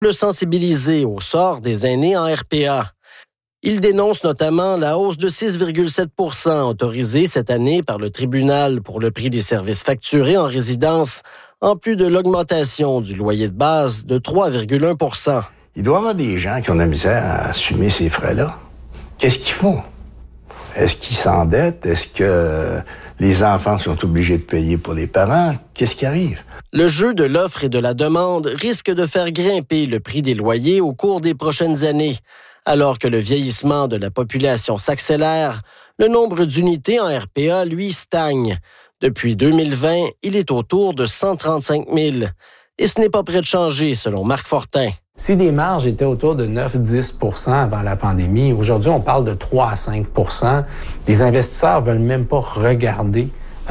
Le sensibiliser au sort des aînés en RPA. Il dénonce notamment la hausse de 6,7 % autorisée cette année par le tribunal pour le prix des services facturés en résidence, en plus de l'augmentation du loyer de base de 3,1 %. Il doit y avoir des gens qui ont de la misère à assumer ces frais-là. Qu'est-ce qu'ils font? Est-ce qu'ils s'endettent? Est-ce que les enfants sont obligés de payer pour les parents? Qu'est-ce qui arrive? Le jeu de l'offre et de la demande risque de faire grimper le prix des loyers au cours des prochaines années. Alors que le vieillissement de la population s'accélère, le nombre d'unités en RPA, lui, stagne. Depuis 2020, il est autour de 135 000. Et ce n'est pas près de changer, selon Marc Fortin. Si les marges étaient autour de 9-10 % avant la pandémie, aujourd'hui, on parle de 3 à 5 %. Les investisseurs ne veulent même pas regarder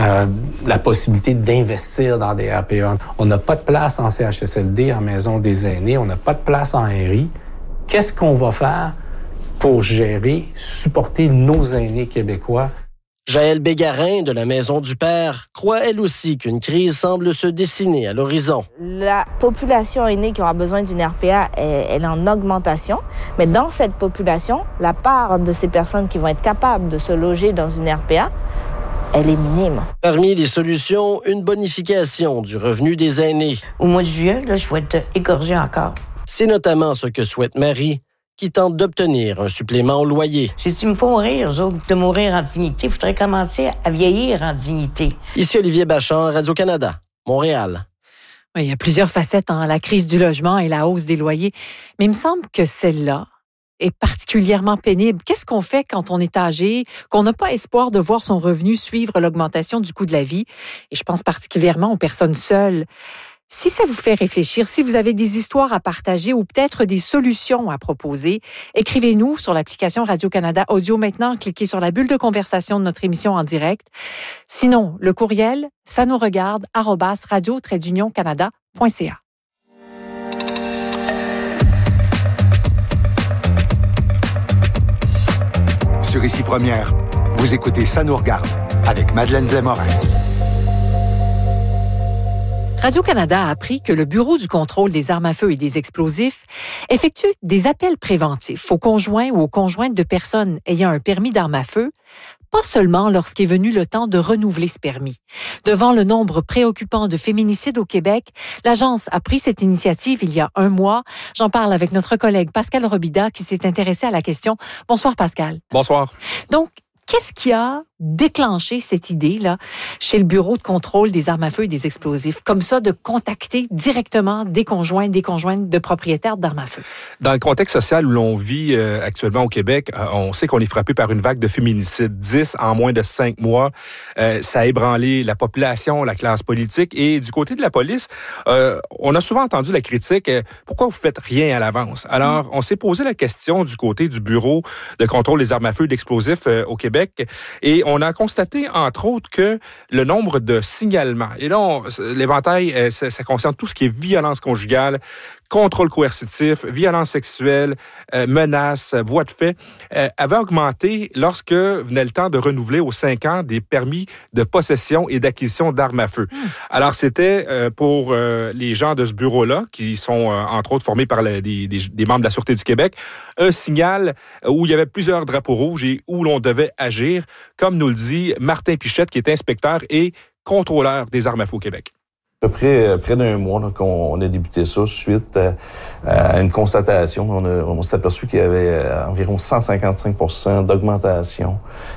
la possibilité d'investir dans des RPA. On n'a pas de place en CHSLD, en maison des aînés. On n'a pas de place en RI. Qu'est-ce qu'on va faire pour gérer, supporter nos aînés québécois? Jaëlle Bégarin, de la Maison du Père, croit elle aussi qu'une crise semble se dessiner à l'horizon. La population aînée qui aura besoin d'une RPA, elle est en augmentation. Mais dans cette population, la part de ces personnes qui vont être capables de se loger dans une RPA, elle est minime. Parmi les solutions, une bonification du revenu des aînés. Au mois de juillet, là, je vais être égorgée encore. C'est notamment ce que souhaite Marie, qui tente d'obtenir un supplément au loyer. J'ai dit, il me faut mourir, eux autres, de mourir en dignité. Il faudrait commencer à vieillir en dignité. Ici Olivier Bachand, Radio-Canada, Montréal. Oui, il y a plusieurs facettes, la crise du logement et la hausse des loyers. Mais il me semble que celle-là est particulièrement pénible. Qu'est-ce qu'on fait quand on est âgé, qu'on n'a pas espoir de voir son revenu suivre l'augmentation du coût de la vie? Et je pense particulièrement aux personnes seules. Si ça vous fait réfléchir, si vous avez des histoires à partager ou peut-être des solutions à proposer, écrivez-nous sur l'application Radio-Canada Audio maintenant. Cliquez sur la bulle de conversation de notre émission en direct. Sinon, le courriel, ça nous regarde, @radio-canada.ca. Sur Ici Première, vous écoutez Ça nous regarde avec Madeleine Blais-Morin. Radio-Canada a appris que le Bureau du contrôle des armes à feu et des explosifs effectue des appels préventifs aux conjoints ou aux conjointes de personnes ayant un permis d'armes à feu, pas seulement lorsqu'est venu le temps de renouveler ce permis. Devant le nombre préoccupant de féminicides au Québec, l'agence a pris cette initiative il y a un mois. J'en parle avec notre collègue Pascal Robida qui s'est intéressé à la question. Bonsoir Pascal. Bonsoir. Donc, qu'est-ce qui a déclenché cette idée-là chez le Bureau de contrôle des armes à feu et des explosifs, comme ça, de contacter directement des conjointes de propriétaires d'armes à feu? Dans le contexte social où l'on vit actuellement au Québec, on sait qu'on est frappé par une vague de féminicides, 10 en moins de 5 mois. Ça a ébranlé la population, la classe politique. Et du côté de la police, on a souvent entendu la critique, pourquoi vous faites rien à l'avance? Alors, on s'est posé la question du côté du Bureau de contrôle des armes à feu et d'explosifs au Québec. Et on a constaté, entre autres, que le nombre de signalements, et là, l'éventail, ça concerne tout ce qui est violence conjugale, contrôle coercitif, violence sexuelle, menaces, voies de fait, avait augmenté lorsque venait le temps de renouveler aux 5 ans des permis de possession et d'acquisition d'armes à feu. Alors, c'était pour les gens de ce bureau-là, qui sont, entre autres, formés par des membres de la Sûreté du Québec, un signal où il y avait plusieurs drapeaux rouges et où l'on devait agir, comme nous le dit Martin Pichette, qui est inspecteur et contrôleur des armes à feu au Québec. À peu près d'un mois là, qu'on a débuté ça suite à une constatation. On s'est aperçu qu'il y avait environ 155 % d'augmentation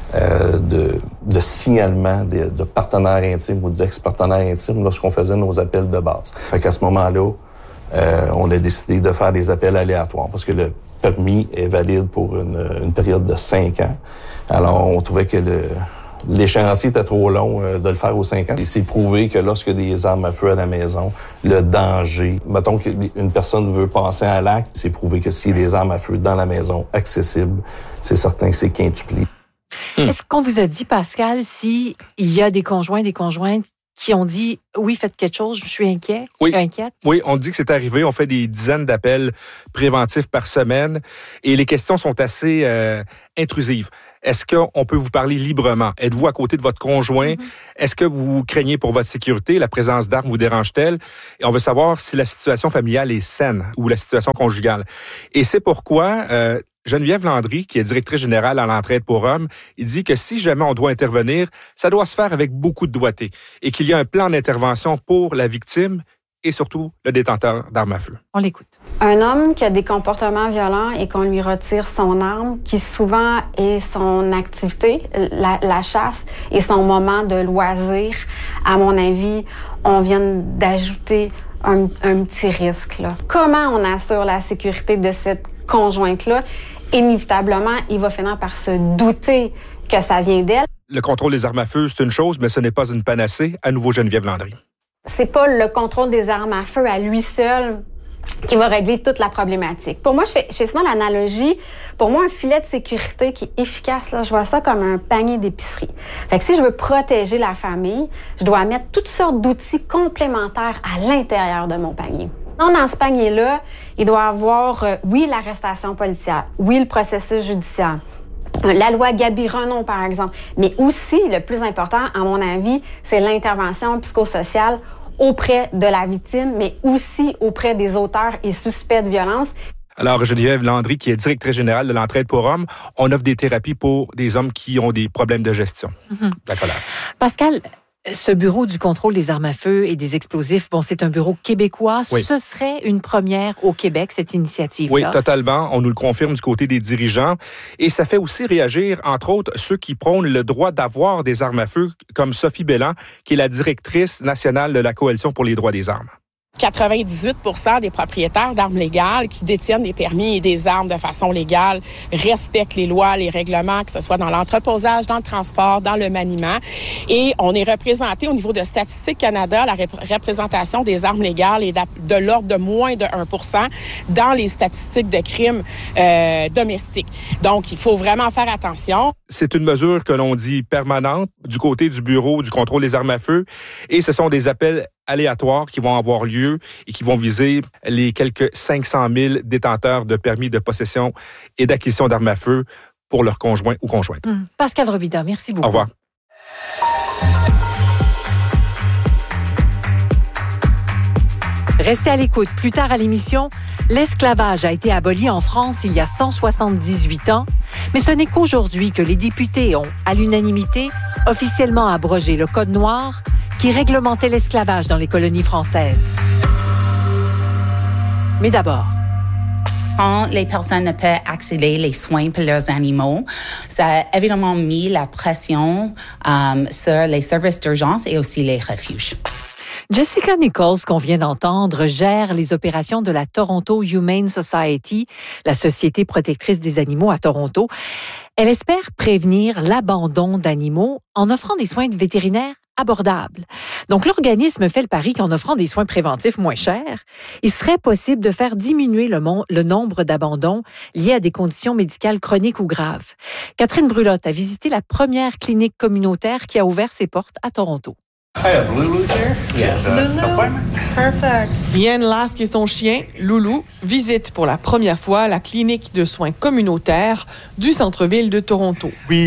de signalement de partenaires intimes ou d'ex-partenaires intimes lorsqu'on faisait nos appels de base. Fait qu'à ce moment-là, on a décidé de faire des appels aléatoires parce que le permis est valide pour une période de 5 ans. Alors, on trouvait que l'échéancier était trop long de le faire aux 5 ans. Et c'est prouvé que lorsque des armes à feu à la maison, le danger, mettons qu'une personne veut passer à l'acte, c'est prouvé que s'il y a des armes à feu dans la maison accessibles, c'est certain que c'est quintuplé. Est-ce qu'on vous a dit, Pascal, s'il y a des conjointes qui ont dit « Oui, faites quelque chose, je suis inquiet, inquiète ». Oui, on dit que c'est arrivé. On fait des dizaines d'appels préventifs par semaine et les questions sont assez intrusives. Est-ce qu'on peut vous parler librement? Êtes-vous à côté de votre conjoint? Est-ce que vous craignez pour votre sécurité? La présence d'armes vous dérange-t-elle? Et on veut savoir si la situation familiale est saine ou la situation conjugale. Et c'est pourquoi Geneviève Landry, qui est directrice générale à l'Entraide pour hommes, il dit que si jamais on doit intervenir, ça doit se faire avec beaucoup de doigté et qu'il y a un plan d'intervention pour la victime et surtout le détenteur d'armes à feu. On l'écoute. Un homme qui a des comportements violents et qu'on lui retire son arme, qui souvent est son activité, la chasse, et son moment de loisir, à mon avis, on vient d'ajouter un petit risque, là. Comment on assure la sécurité de cette conjointe-là? Inévitablement, il va finir par se douter que ça vient d'elle. Le contrôle des armes à feu, c'est une chose, mais ce n'est pas une panacée. À nouveau, Geneviève Landry. C'est pas le contrôle des armes à feu à lui seul qui va régler toute la problématique. Pour moi, je fais souvent l'analogie. Pour moi, un filet de sécurité qui est efficace, là, je vois ça comme un panier d'épicerie. Fait que si je veux protéger la famille, je dois mettre toutes sortes d'outils complémentaires à l'intérieur de mon panier. Dans ce panier-là, il doit y avoir, oui, l'arrestation policière, oui, le processus judiciaire, la loi Gabi-Renon, par exemple, mais aussi, le plus important, à mon avis, c'est l'intervention psychosociale auprès de la victime, mais aussi auprès des auteurs et suspects de violence. Alors, Geneviève Landry, qui est directrice générale de l'Entraide pour hommes, on offre des thérapies pour des hommes qui ont des problèmes de gestion de la colère. Pascal, ce bureau du contrôle des armes à feu et des explosifs, bon, c'est un bureau québécois. Oui. Ce serait une première au Québec, cette initiative-là? Oui, totalement. On nous le confirme du côté des dirigeants. Et ça fait aussi réagir, entre autres, ceux qui prônent le droit d'avoir des armes à feu, comme Sophie Belland, qui est la directrice nationale de la Coalition pour les droits des armes. 98% des propriétaires d'armes légales qui détiennent des permis et des armes de façon légale respectent les lois, les règlements, que ce soit dans l'entreposage, dans le transport, dans le maniement. Et on est représenté au niveau de Statistique Canada, la représentation des armes légales est de l'ordre de moins de 1% dans les statistiques de crimes domestiques. Donc, il faut vraiment faire attention. C'est une mesure que l'on dit permanente du côté du Bureau du contrôle des armes à feu et ce sont des appels aléatoires qui vont avoir lieu et qui vont viser les quelques 500 000 détenteurs de permis de possession et d'acquisition d'armes à feu pour leurs conjoints ou conjointes. Pascal Robida, merci beaucoup. Au revoir. Restez à l'écoute. Plus tard à l'émission, l'esclavage a été aboli en France il y a 178 ans, mais ce n'est qu'aujourd'hui que les députés ont, à l'unanimité, officiellement abrogé le Code noir qui réglementait l'esclavage dans les colonies françaises. Mais d'abord, quand les personnes ne peuvent accéder les soins pour leurs animaux, ça a évidemment mis la pression sur les services d'urgence et aussi les refuges. Jessica Nichols, qu'on vient d'entendre, gère les opérations de la Toronto Humane Society, la société protectrice des animaux à Toronto. Elle espère prévenir l'abandon d'animaux en offrant des soins vétérinaires abordables. Donc, l'organisme fait le pari qu'en offrant des soins préventifs moins chers, il serait possible de faire diminuer le nombre d'abandons liés à des conditions médicales chroniques ou graves. Catherine Brulotte a visité la première clinique communautaire qui a ouvert ses portes à Toronto. Ian Lask et son chien, Loulou, visitent pour la première fois la clinique de soins communautaires du centre-ville de Toronto.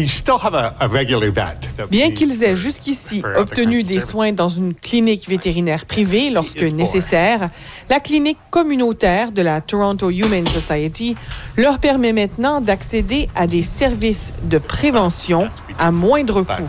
Bien qu'ils aient jusqu'ici obtenu des soins dans une clinique vétérinaire privée lorsque nécessaire, la clinique communautaire de la Toronto Humane Society leur permet maintenant d'accéder à des services de prévention à moindre coût.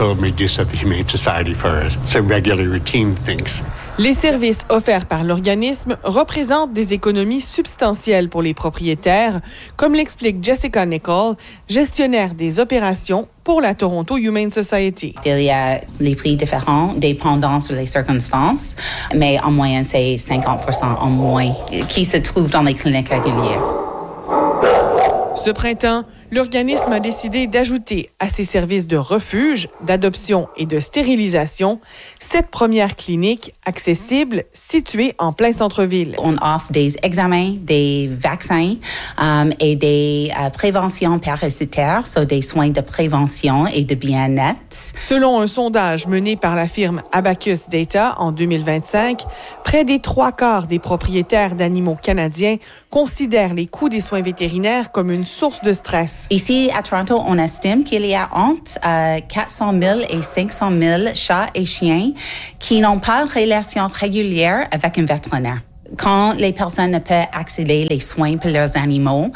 Les services offerts par l'organisme représentent des économies substantielles pour les propriétaires, comme l'explique Jessica Nichols, gestionnaire des opérations pour la Toronto Humane Society. Il y a les prix différents dépendant sur les circonstances, mais en moyenne, c'est 50% en moins qui se trouvent dans les cliniques régulières. Ce printemps, l'organisme a décidé d'ajouter à ses services de refuge, d'adoption et de stérilisation 7 premières cliniques accessibles situées en plein centre-ville. On offre des examens, des vaccins et des préventions parasitaires, soit des soins de prévention et de bien-être. Selon un sondage mené par la firme Abacus Data en 2025, près des 3/4 des propriétaires d'animaux canadiens considèrent les coûts des soins vétérinaires comme une source de stress. Ici, à Toronto, on estime qu'il y a entre 400 000 et 500 000 chats et chiens qui n'ont pas de relation régulière avec un vétérinaire. Quand les personnes ne peuvent accéder les soins pour leurs animaux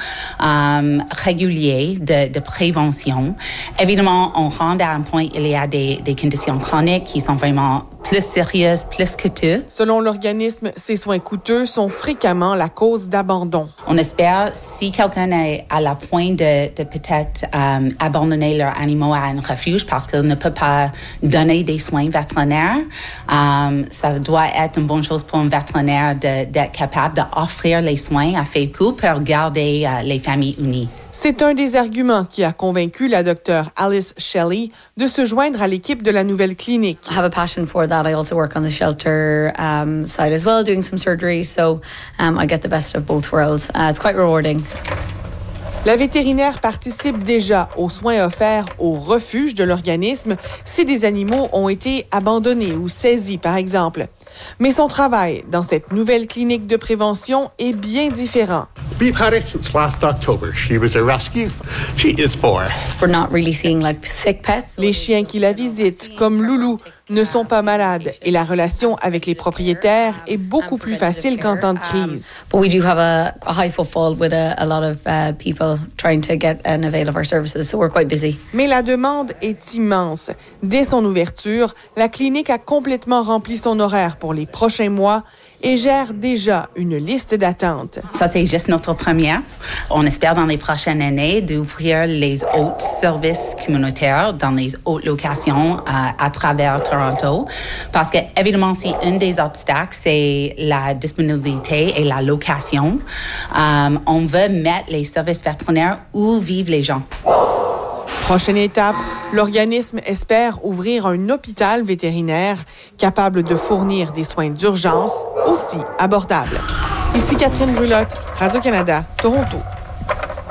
réguliers de prévention, évidemment, on rend à un point il y a des conditions chroniques qui sont vraiment plus sérieuses, plus coûteuses. Selon l'organisme, ces soins coûteux sont fréquemment la cause d'abandon. On espère, si quelqu'un est à la point de peut-être abandonner leurs animaux à un refuge parce qu'il ne peut pas donner des soins vétérinaires, ça doit être une bonne chose pour un vétérinaire d'être capable d'offrir les soins à faible coût pour garder les familles unies. C'est un des arguments qui a convaincu la docteure Alice Shelley de se joindre à l'équipe de la nouvelle clinique. I have a passion for that. I also work on the shelter side as well, doing some surgery, so I get the best of both worlds. It's quite rewarding. La vétérinaire participe déjà aux soins offerts au refuge de l'organisme si des animaux ont été abandonnés ou saisis, par exemple. Mais son travail dans cette nouvelle clinique de prévention est bien différent. We've had her since last October. She was a rescue. She is 4. We're not really seeing like sick pets. Les chiens qui la visitent, comme Loulou, ne sont pas malades et la relation avec les propriétaires est beaucoup plus facile qu'en temps de crise. But we do have a high footfall with a lot of people trying to get and avail of our services, so we're quite busy. Mais la demande est immense. Dès son ouverture, la clinique a complètement rempli son horaire pour les prochains mois et gère déjà une liste d'attente. Ça, c'est juste notre première. On espère dans les prochaines années d'ouvrir les autres services communautaires dans les autres locations à travers Toronto. Parce que, évidemment, si un des obstacles, c'est la disponibilité et la location, on veut mettre les services vétérinaires où vivent les gens. Prochaine étape, l'organisme espère ouvrir un hôpital vétérinaire capable de fournir des soins d'urgence aussi abordables. Ici Catherine Brulotte, Radio-Canada, Toronto.